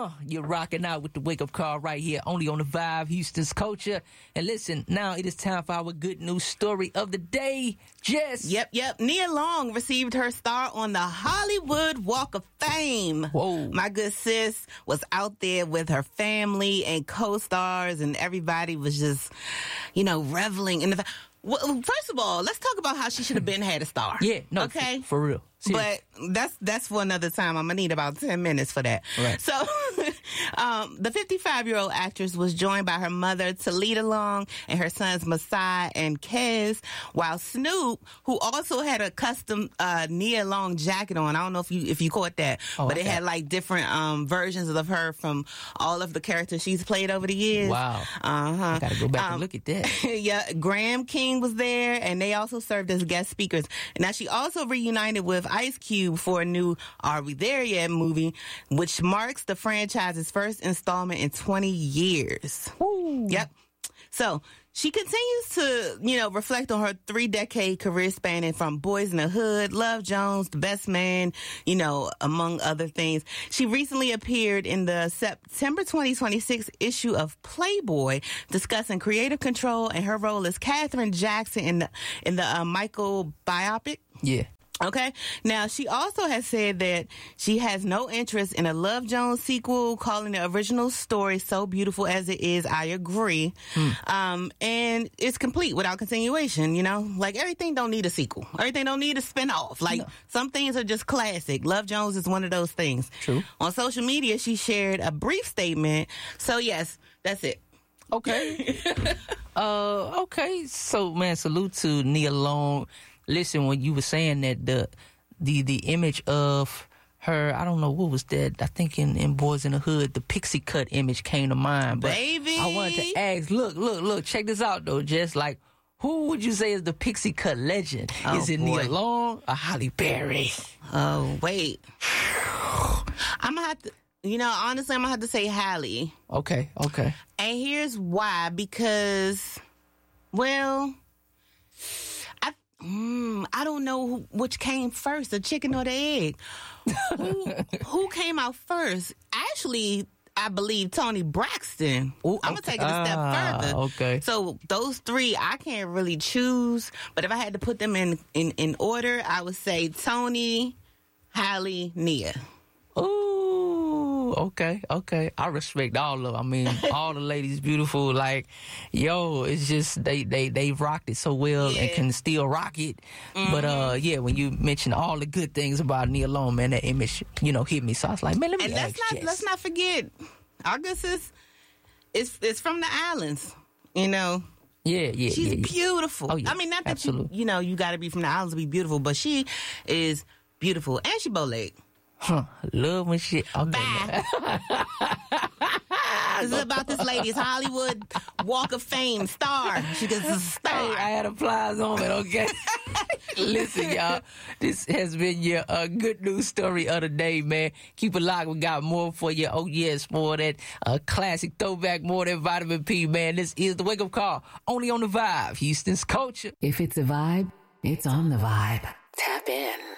You're rocking out with the Wake Up Call right here, only on the Vibe, Houston's Culture. And listen, now it is time for our good news story of the day. Jess. Yep. Nia Long received her star on the Hollywood Walk of Fame. Whoa. My good sis was out there with her family and co-stars, and everybody was just, reveling in the fact. Well, first of all, let's talk about how she should have had a star. Yeah, no, okay, for real. Seriously. But that's for another time. I'm gonna need about 10 minutes for that. Right. So, the 55-year-old actress was joined by her mother Talita Long and her sons Masai and Kez, while Snoop, who also had a custom Nia Long jacket on. I don't know if you caught that, but it had like different versions of her from all of the characters she's played over the years. Wow. I gotta go back and look at that. Yeah, Graham King was there, and they also served as guest speakers. Now, she also reunited with Ice Cube for a new Are We There Yet movie, which marks the franchise's first installment in 20 years. Ooh. Yep. So she continues to, reflect on her 3-decade career spanning from Boys in the Hood, Love Jones, The Best Man, among other things. She recently appeared in the September 2026 issue of Playboy discussing creative control and her role as Katherine Jackson in the Michael biopic. Yeah. Okay. Now, she also has said that she has no interest in a Love Jones sequel, calling the original story so beautiful as it is. I agree. And it's complete without continuation, Like, everything don't need a sequel. Everything don't need a spinoff. Like, some things are just classic. Love Jones is one of those things. True. On social media, she shared a brief statement. So, yes, that's it. Okay. Okay. So, man, salute to Nia Long. Listen, when you were saying that the image of her, I don't know, what was that? I think in Boys in the Hood, the pixie cut image came to mind. But Baby. I wanted to ask, look, check this out though, Jess. Like, who would you say is the pixie cut legend? Is it Nia Long or Halle Berry? Oh, wait. I'm gonna have to, honestly, I'm gonna have to say Halle. Okay. And here's why, because, well, I don't know which came first, the chicken or the egg. Who came out first? Actually, I believe Toni Braxton. Ooh, I'm going to take it a step further. Okay. So those three, I can't really choose. But if I had to put them in order, I would say Toni, Halle, Nia. Ooh, okay. I respect all of them. I mean, all the ladies beautiful. Like, it's just they rocked it so well and can still rock it. Mm-hmm. But when you mention all the good things about Nia Long, man, that image, hit me. So I was like, man, let me ask Jess. Let's not forget, August is from the islands. Yeah. She's beautiful. Oh, yeah. I mean, not that absolutely. you got to be from the islands to be beautiful, but she is beautiful, and she bow-legged. Love when shit. Okay. Bye. This is about this lady's Hollywood Walk of Fame star. She gets a star. Hey, I had a plies on it, okay? Listen, y'all. This has been your good news story of the day, man. Keep it locked. We got more for you. Oh, yes, more of that classic throwback, more than Vitamin P, man. This is the Wake Up Call, only on the Vibe, Houston's Culture. If it's a vibe, it's on the Vibe. Tap in.